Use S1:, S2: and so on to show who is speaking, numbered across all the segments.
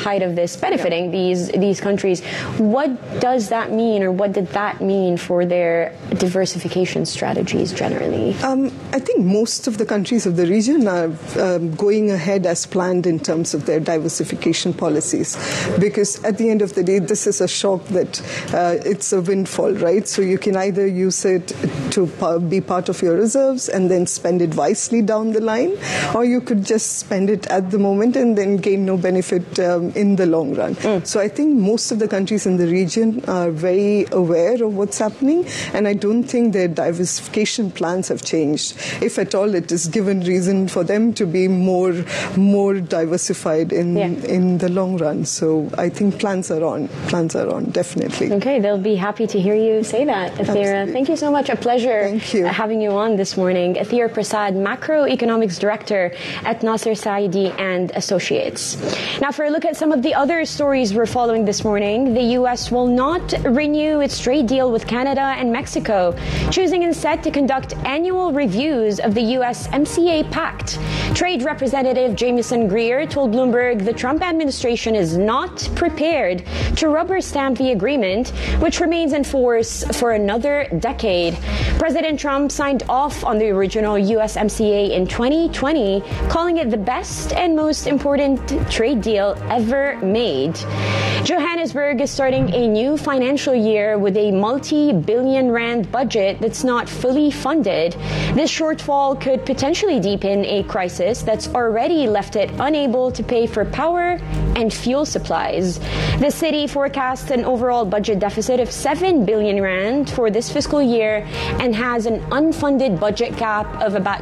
S1: height of this benefiting these countries. What does that mean, or what did that mean for their diversification strategies generally?
S2: I think most of the countries of the region are going ahead as planned in terms of their diversification policies, because at the end of the day, this is a shock that it's a windfall, right? So you can either use it to be part of your reserves and then spend it wisely down the line, or you could just spend it at the moment and then gain no benefit in the long run. So I think most of the countries in the region are very aware of what's happening, and I don't think their diversification plans have changed. If at all, it is given reason for them to be more diversified in the long run. So I think plans are on, definitely.
S1: Okay, they'll be happy to hear you say that, Athira. Thank you so much. A pleasure having you on this morning. Athira Prasad, Macroeconomics Director at Nasser Saidi and Associates. Now, for a look at some of the other stories we're following this morning, the U.S. will not renew its trade deal with Canada and Mexico, choosing instead to conduct annual reviews of the USMCA Pact. Trade Representative Jamieson Greer told Bloomberg the Trump administration is not prepared to rubber stamp the agreement, which remains in force for another decade. President Trump signed off on the original USMCA in 2020, calling it the best and most important trade deal ever made. Johannesburg is starting a new financial year with a multi-billion rand budget that's not fully funded. This shortfall could potentially deepen a crisis that's already left it unable to pay for power and fuel supplies. The city forecasts an overall budget deficit of 7 billion rand for this fiscal year and has an unfunded budget gap of about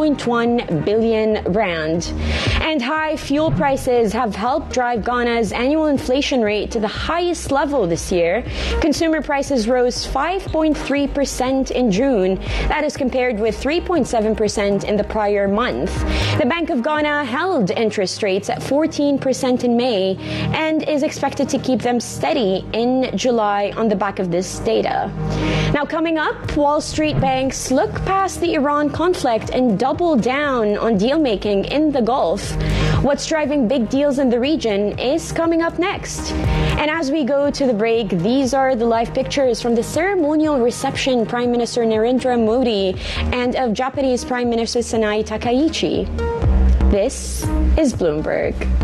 S1: 2.1 billion rand. And high fuel prices have helped drive Ghana's annual inflation rate to the highest level this year. Consumer prices rose 5.3% in June. That is compared with 3.7% in the prior month. The Bank of Ghana held interest rates at 14% in May and is expected to keep them steady in July on the back of this data. Now, coming up, Wall Street banks look past the Iran conflict and double down on deal-making in the Gulf. What's driving big deals in the region is coming up next. And as we go to the break, these are the live pictures from the ceremonial reception Prime Minister Narendra Modi and of Japanese Prime Minister Sanae Takaichi. This is Bloomberg.